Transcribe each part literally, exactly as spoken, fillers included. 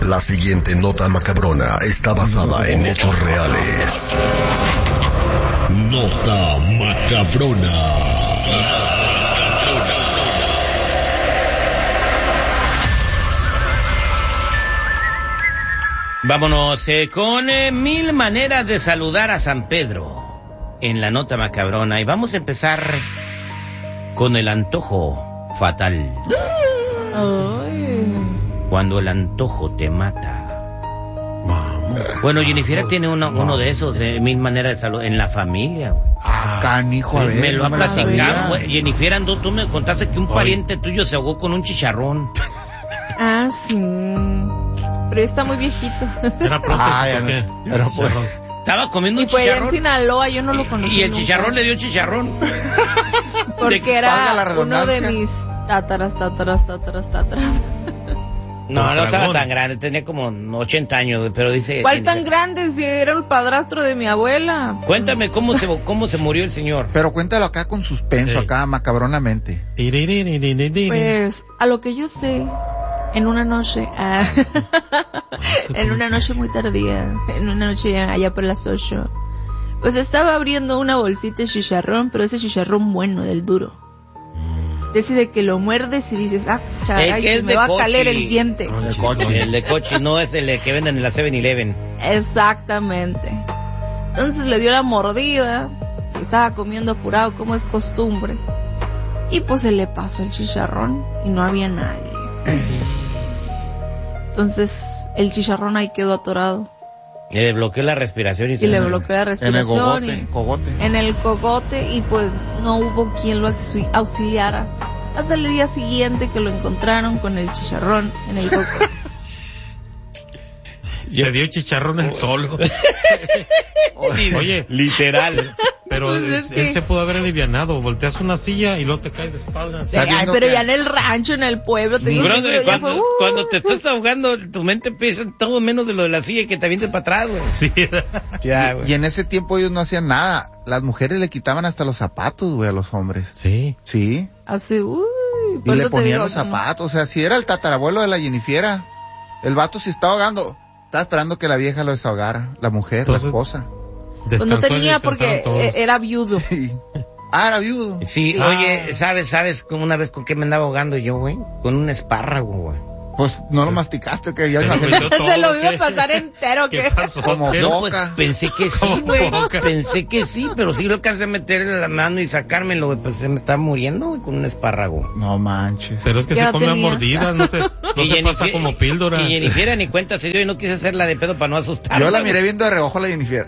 La siguiente nota macabrona está basada en hechos reales. Nota macabrona. Vámonos eh, con eh, mil maneras de saludar a San Pedro en la nota macabrona. Y vamos a empezar con el antojo fatal. Ay. Cuando el antojo te mata. Vamos. Bueno, Jennifer tiene uno, uno de esos, eh, mil maneras de saludar en la familia. Ah, canijo, a ver. Me lo ha no la platicado, sabía. güey. Jennifer, andó, tú me contaste que un Oye. pariente tuyo se ahogó con un chicharrón. Ah, sí. Pero ya está muy viejito. Era prótesis, Ah, ya ¿o qué? no. Era pues. Estaba comiendo Y un pues allá en chicharrón. Sinaloa yo no lo conocí Y el nunca. chicharrón le dio chicharrón. Porque Valga la era uno redundancia. de mis tátaras, tátaras, tátaras, tátaras. No, Por no estaba dragón. tan grande, tenía como ochenta años, pero dice... ¿Cuál Jennifer, tan grande si era el padrastro de mi abuela? Cuéntame cómo se cómo se murió el señor. Pero cuéntalo acá con suspenso, Sí. acá macabronamente. Tiririririririr. Pues, a lo que yo sé, en una noche, ah, en una noche muy tardía, en una noche allá por las ocho, pues estaba abriendo una bolsita de chicharrón, pero ese chicharrón bueno, del duro. Decide que lo muerdes y dices, ah, El charay, que se es me de va a Cochi. caler el diente. Ay, El, chismón. el de coche no es el que venden en la seven eleven. Exactamente. Entonces le dio la mordida, y estaba comiendo apurado como es costumbre. Y pues se le pasó el chicharrón y no había nadie. Entonces el chicharrón ahí quedó atorado Le bloqueó la respiración y, y se le murió. bloqueó la En el respiración cogote, y cogote. en el cogote y pues no hubo quien lo auxi- auxiliara hasta el día siguiente que lo encontraron con el chicharrón en el cogote. Se dio chicharrón el solo. Oye, Literal. pero Pues él, es que- él se pudo haber alivianado. Volteas una silla y luego te caes de espaldas. Está Ay, viendo pero que- ya en el rancho, en el pueblo, te digo que Brother, eso ya cuando, fue, uh. cuando te estás ahogando, tu mente piensa en todo menos de lo de la silla y que te avientes para atrás, güey. Sí. Ya, güey. Y en ese tiempo ellos no hacían nada. Las mujeres le quitaban hasta los zapatos, güey, a los hombres. Sí. Sí. Así, uy, Y por le eso te ponían digo, los no. zapatos. O sea, si era el tatarabuelo de la Jennifiera, el vato se estaba ahogando. Estaba esperando que la vieja lo desahogara. La mujer, Entonces- la esposa. Pues no Descansó y tenía descansaron porque todos. eh, era viudo. Sí. Ah, era viudo. Sí, Ah. oye, ¿sabes, sabes como una vez con qué me andaba ahogando yo, güey? Con un espárrago, güey. Pues no lo masticaste, que ya Se lo imagino. metió todo, Se lo ¿qué? iba a pasar entero, ¿Qué ¿qué? pasó? Como ¿Qué? boca. No, pues pensé que sí, Como güey. boca. Pensé que sí, pero sí lo alcancé a meterle la mano y sacármelo, güey. Pues se me estaba muriendo, güey, con un espárrago. No manches. Pero es que ¿Qué se edad come a tenías? mordidas, no se, no Y se Jennifer- pasa como píldora. Y Jennifer ni cuenta se dio y no quise hacerla de pedo para no asustar. Yo la miré viendo de reojo a la Jennifer.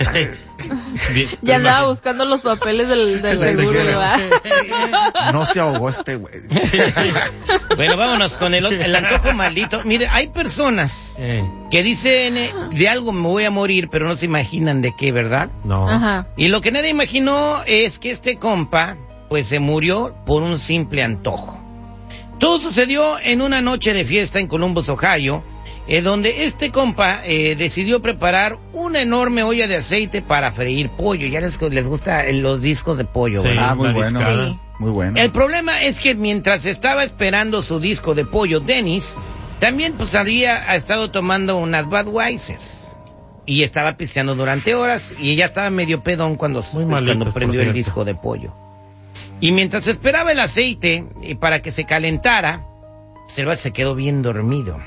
Di- Ya te andaba imagino- buscando los papeles del, del Del seguro, seguro. ¿verdad? No se ahogó este güey. Bueno, vámonos con el, otro- el antojo maldito. Mire, hay personas Eh, que dicen eh, de algo me voy a morir, pero no se imaginan de qué, ¿verdad? no. Ajá. Y lo que nadie imaginó es que este compa, pues se murió por un simple antojo. Todo sucedió en una noche de fiesta en Columbus, Ohio, eh, donde este compa eh, decidió preparar una enorme olla de aceite para freír pollo. Ya les, les gusta los discos de pollo, Sí, ¿verdad? Ah, muy la bueno. discada. Sí. Muy bueno. El problema es que mientras estaba esperando su disco de pollo Dennis, también pues había estado tomando unas Budweisers. Y estaba pisteando durante horas y ella estaba medio pedón cuando, Muy malitas, cuando por prendió el cierto. disco de pollo. Y mientras esperaba el aceite y para que se calentara, Selva se quedó bien dormido.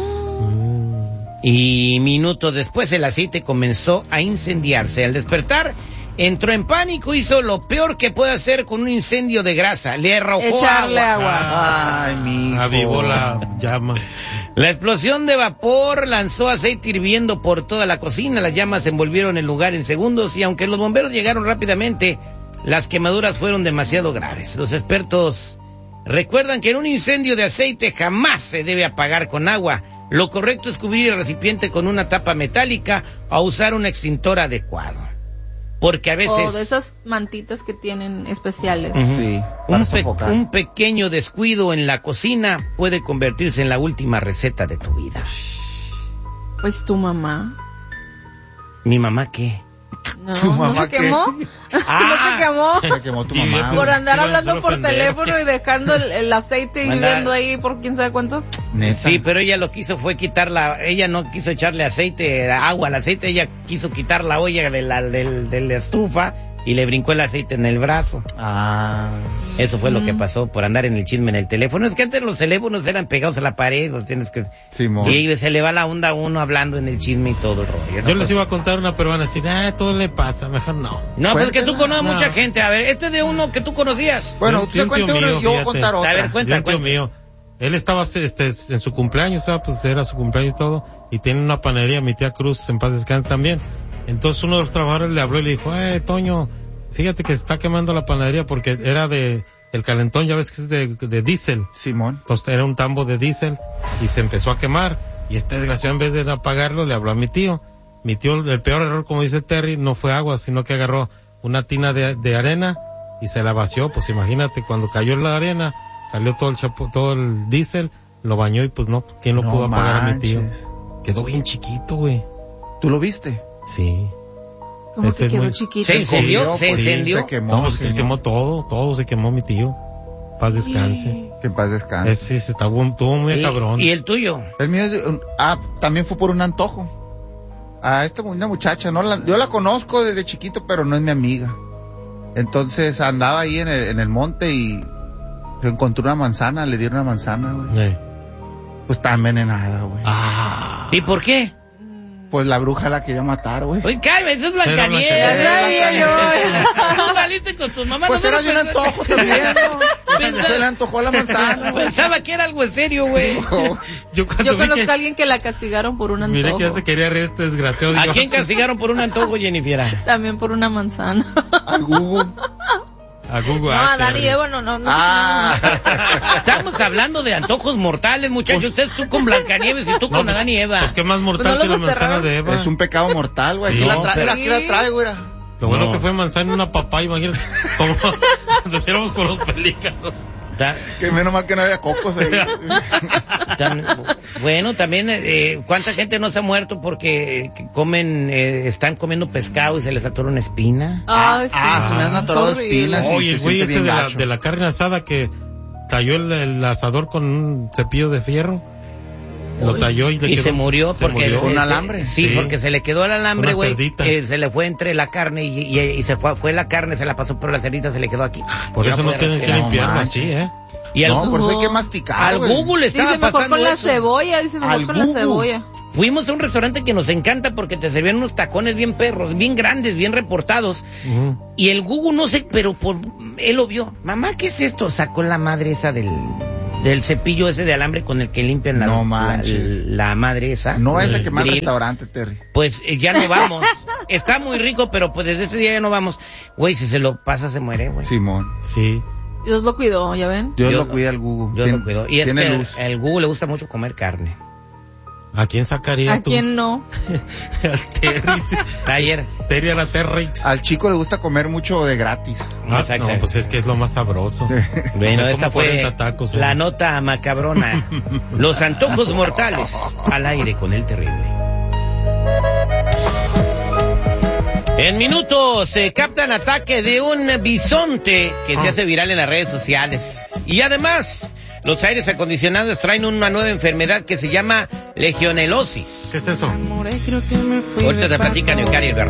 Mm. Y minutos después el aceite comenzó a incendiarse. Al despertar, entró en pánico, hizo lo peor que puede hacer con un incendio de grasa. Le arrojó Echarle agua. agua. Ay, mi Avivó la llama. La explosión de vapor lanzó aceite hirviendo por toda la cocina. Las llamas envolvieron el lugar en segundos y aunque los bomberos llegaron rápidamente, las quemaduras fueron demasiado graves. Los expertos recuerdan que en un incendio de aceite jamás se debe apagar con agua. Lo correcto es cubrir el recipiente con una tapa metálica o usar un extintor adecuado. Porque a veces O de esas mantitas que tienen especiales. Sí, para un, pe- sofocar. un pequeño descuido en la cocina puede convertirse en la última receta de tu vida. Pues tu mamá. ¿Mi mamá qué? No, ¿Su ¿no mamá se qué? quemó? Ah. ¿No se quemó? Se quemó tu Sí, mamá. pues, Por andar sí, van a hablando por ofender. teléfono y dejando el, el aceite Mandar- hirviendo ahí por quién sabe cuánto. Neta. Sí, pero ella lo que hizo fue quitarla, ella no quiso echarle aceite, agua al aceite, ella quiso quitar la olla de la, del, de la estufa y le brincó el aceite en el brazo. Ah. Eso fue lo Mm. que pasó por andar en el chisme en el teléfono. Es que antes los teléfonos eran pegados a la pared, los tienes que... Simón. Y se le va la onda a uno hablando en el chisme y todo el rollo. ¿no? Yo les iba a contar una, pero van a decir, ah, todo le pasa, mejor no. No, pues que tú Cuéntela. conoces No. mucha gente. A ver, este es de uno que tú conocías. Bueno, De un- usted de un cuente tío uno mío, y yo voy a fíjate. contar A otra. ver, cuenta. De un tío mío. Él estaba este, en su cumpleaños, ¿sabes? Pues era su cumpleaños y todo, y tiene una panadería, mi tía Cruz, en paz descanse también. Entonces uno de los trabajadores le habló y le dijo, eh, Toño, fíjate que se está quemando la panadería porque era de, el calentón, ya ves que es de, de diésel. Simón. Pues era un tambo de diésel y se empezó a quemar. Y este desgraciado, en vez de apagarlo, le habló a mi tío. Mi tío, el peor error, como dice Terry, no fue agua, sino que agarró una tina de, de arena y se la vació. Pues imagínate, cuando cayó la arena, salió todo el chapo, todo el diésel, lo bañó y pues no, ¿quién lo No pudo apagar a mi tío? manches. Quedó bien chiquito, güey. ¿Tú lo viste? Sí. Como Ese que es quedó muy- chiquito. Se incendió, se pues, incendió. Se quemó. No, pues que se señor. quemó todo, todo se quemó mi tío. Paz descanse. Que en paz descanse. Ese sí se estuvo, estuvo muy ¿Y, cabrón. y el tuyo? El mío, es de un- ah, también fue por un antojo. A esta una muchacha, no la, yo la conozco desde chiquito, pero no es mi amiga. Entonces andaba ahí en el, en el monte y se encontró una manzana, le dieron una manzana, güey. Eh. Pues está envenenada, güey. Ah. ¿Y por qué? Pues la bruja la quería matar, güey. Oye, cállate, eso es Era Blancanieves. Blancanieves. Ya sabía yo. Tú saliste con tu mamá. Pues no era me de un lo pensaste. antojo también, ¿no? Pensaba- Se le antojó la manzana, güey. Pensaba que era algo serio, güey. Yo cuando Yo vi conozco que, a alguien que la castigaron por un antojo. miré que ya se quería reír este desgraciado. ¿A digo, quién castigaron por un antojo, Jennifer? También por una manzana. Al Google. A Google. No, ah, a Dani Terry. Evo no, no, no sé Ah. Estamos hablando de antojos mortales, muchachos. Usted tú con Blancanieves y tú No, con pues, Adán y Eva. Pues qué más mortal Pues no que la los manzana desterraron. de Eva. Es un pecado mortal, güey. Sí. Aquí, la No, tra- pero- aquí la trae, güey. Lo bueno No. que fue manzana en una papaya, imagínate. Como anduviéramos con los pelícanos. Ta- Que menos mal que no había cocos ahí. tam- bueno, también, eh, ¿cuánta gente no se ha muerto porque eh, que comen, eh, están comiendo pescado y se les atoró una espina? Ay, sí. ah, se me han atorado Es horrible. espinas. Sí, Oye, se el güey siente ese de bien la, gacho. de la carne asada que talló el, el asador con un cepillo de fierro. Lo talló y le Y quedó- se murió se porque... murió. ¿Con eh, alambre? Sí, Sí. porque se le quedó el alambre, Una güey. cerdita. eh, se le fue entre la carne y, y, y se fue, fue la carne, se la pasó por la cerdita, se le quedó aquí. Por Ya eso no puede tienen que respirar. limpiarlo manches. así, ¿eh? Y al, No, por eso hay que Ujú. masticar, al güey. Google estaba Dice mejor pasando con la eso. cebolla, dice mejor Al con la Google. cebolla. Fuimos a un restaurante que nos encanta porque te servían unos tacones bien perros, bien grandes, bien reportados. Ujú. Y el Google no sé, pero por él lo vio. Mamá, ¿qué es esto? Sacó la madre esa del, del cepillo ese de alambre con el que limpian la, No la, manches. la madre esa. No es a quemar Grill. restaurante, Terry. Pues eh, ya no vamos. Está muy rico, pero pues desde ese día ya no vamos. Güey, si se lo pasa se muere, güey. Simón. Sí. Dios lo cuidó, ¿ya ven? Dios, Dios lo cuida al Google. Yo Tien- lo cuido. Y es tiene que luz. al Google le gusta mucho comer carne. ¿A quién sacaría ¿A tú? quién no? Al Terry. Ayer. Terry a la Terrix. Al chico le gusta comer mucho de gratis. Ah, Exacto. no, pues es que es lo más sabroso. Bueno, Come esta como fue cuarenta tacos, ¿eh? la nota macabrona. Los antojos mortales al aire con el terrible. En minutos se captan ataque de un bisonte que se hace viral en las redes sociales. Y además, los aires acondicionados traen una nueva enfermedad que se llama legionelosis. ¿Qué es eso? Amore, creo que me fui Ahorita de te platican paso. Eucario y Bernardo.